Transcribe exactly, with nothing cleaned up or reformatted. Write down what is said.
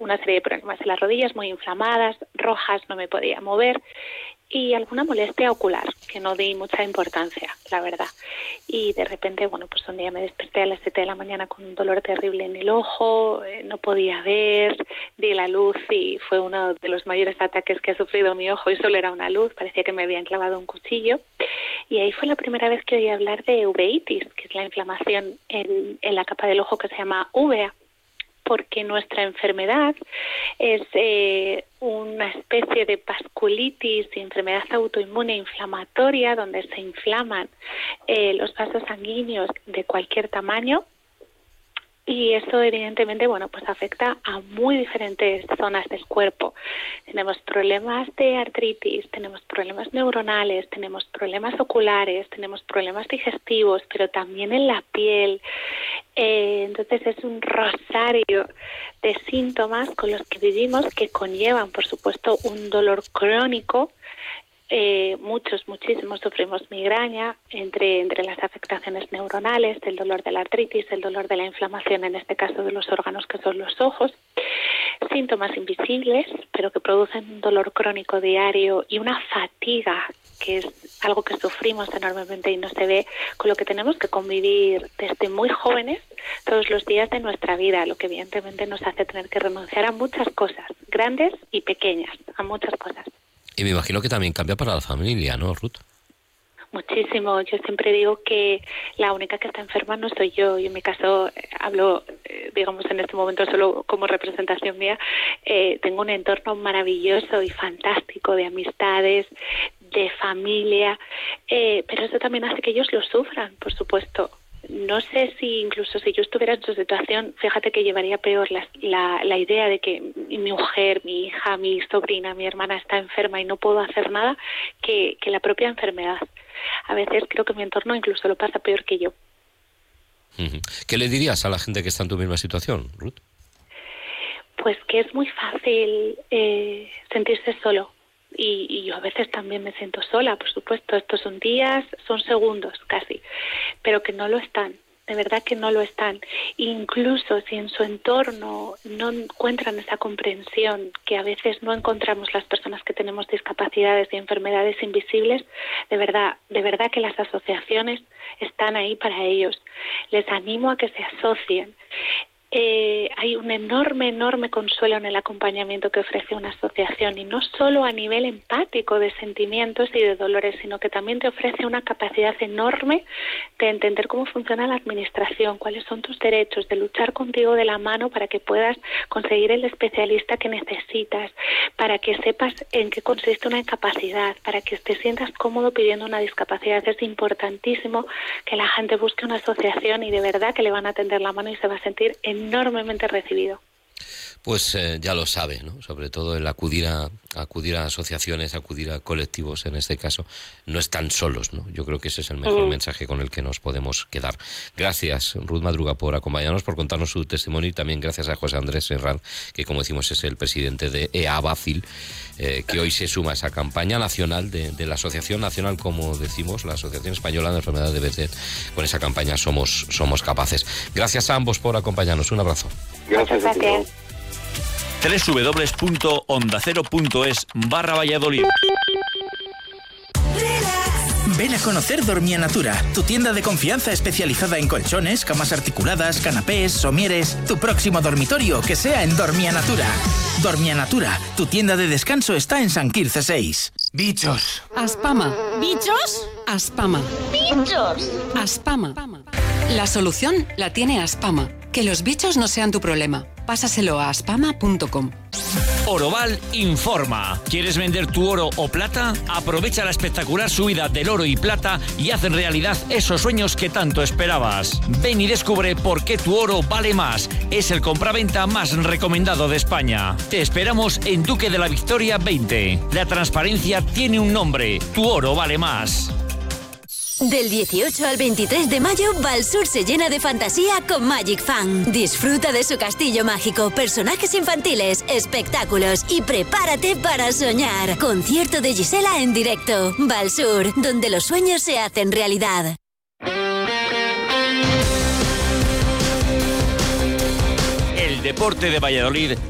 una serie de problemas en las rodillas muy inflamadas, rojas, no me podía mover y alguna molestia ocular que no di mucha importancia, la verdad. Y de repente, bueno, pues un día me desperté a las siete de la mañana con un dolor terrible en el ojo, eh, no podía ver, di la luz y fue uno de los mayores ataques que ha sufrido mi ojo y solo era una luz, parecía que me habían clavado un cuchillo. Y ahí fue la primera vez que oí hablar de uveitis, que es la inflamación en, en la capa del ojo que se llama uvea, porque nuestra enfermedad es eh, una especie de vasculitis, enfermedad autoinmune inflamatoria, donde se inflaman eh, los vasos sanguíneos de cualquier tamaño. Y esto evidentemente, bueno, pues afecta a muy diferentes zonas del cuerpo. Tenemos problemas de artritis, tenemos problemas neuronales, tenemos problemas oculares, tenemos problemas digestivos, pero también en la piel. Eh, entonces es un rosario de síntomas con los que vivimos que conllevan, por supuesto, un dolor crónico. Eh, muchos, muchísimos sufrimos migraña entre, entre las afectaciones neuronales, el dolor de la artritis, el dolor de la inflamación, en este caso de los órganos que son los ojos, síntomas invisibles, pero que producen un dolor crónico diario y una fatiga, que es algo que sufrimos enormemente y no se ve, con lo que tenemos que convivir desde muy jóvenes todos los días de nuestra vida, lo que evidentemente nos hace tener que renunciar a muchas cosas, grandes y pequeñas, a muchas cosas. Y me imagino que también cambia para la familia, ¿no, Ruth? Muchísimo. Yo siempre digo que la única que está enferma no soy yo. Yo en mi caso eh, hablo, eh, digamos, en este momento solo como representación mía. Eh, tengo un entorno maravilloso y fantástico de amistades, de familia, eh, pero eso también hace que ellos lo sufran, por supuesto. No sé si incluso si yo estuviera en su situación, fíjate que llevaría peor la, la, la idea de que mi mujer, mi hija, mi sobrina, mi hermana está enferma y no puedo hacer nada, que, que la propia enfermedad. A veces creo que mi entorno incluso lo pasa peor que yo. ¿Qué le dirías a la gente que está en tu misma situación, Ruth? Pues que es muy fácil eh, sentirse solo. Y, y yo a veces también me siento sola, por supuesto. Estos son días, son segundos casi, pero que no lo están, de verdad que no lo están. Incluso si en su entorno no encuentran esa comprensión que a veces no encontramos las personas que tenemos discapacidades y enfermedades invisibles, de verdad, de verdad que las asociaciones están ahí para ellos. Les animo a que se asocien. Eh, hay un enorme, enorme consuelo en el acompañamiento que ofrece una asociación, y no solo a nivel empático de sentimientos y de dolores, sino que también te ofrece una capacidad enorme de entender cómo funciona la administración, cuáles son tus derechos, de luchar contigo de la mano para que puedas conseguir el especialista que necesitas, para que sepas en qué consiste una incapacidad, para que te sientas cómodo pidiendo una discapacidad. Es importantísimo que la gente busque una asociación y de verdad que le van a tender la mano y se va a sentir en enormemente recibido. Pues eh, ya lo sabe, ¿no? Sobre todo el acudir a acudir a asociaciones, acudir a colectivos, en este caso, no están solos, ¿no? Yo creo que ese es el mejor mm. mensaje con el que nos podemos quedar. Gracias, Ruth Madruga, por acompañarnos, por contarnos su testimonio, y también gracias a José Andrés Serrán, que, como decimos, es el presidente de EABACIL, eh, que hoy se suma a esa campaña nacional de, de la Asociación Nacional, como decimos, la Asociación Española de Enfermedad de Behçet. Con esa campaña somos, somos capaces. Gracias a ambos por acompañarnos. Un abrazo. Gracias. Gracias. doble u doble u doble u punto onda cero punto es barra Valladolid. Ven a conocer Dormia Natura, tu tienda de confianza especializada en colchones, camas articuladas, canapés, somieres. Tu próximo dormitorio que sea en Dormia Natura. Dormia Natura, tu tienda de descanso está en San Quirze seis. Bichos. Aspama. ¿Bichos? Aspama. ¡Bichos! Aspama. La solución la tiene Aspama. Que los bichos no sean tu problema. Pásaselo a aspama punto com. Oroval informa. ¿Quieres vender tu oro o plata? Aprovecha la espectacular subida del oro y plata y haz en realidad esos sueños que tanto esperabas. Ven y descubre por qué tu oro vale más. Es el compraventa más recomendado de España. Te esperamos en Duque de la Victoria veinte. La transparencia tiene un nombre. Tu oro vale más. Del dieciocho al veintitrés de mayo, Valsur se llena de fantasía con Magic Fan. Disfruta de su castillo mágico, personajes infantiles, espectáculos y prepárate para soñar. Concierto de Gisela en directo. Valsur, donde los sueños se hacen realidad. El deporte de Valladolid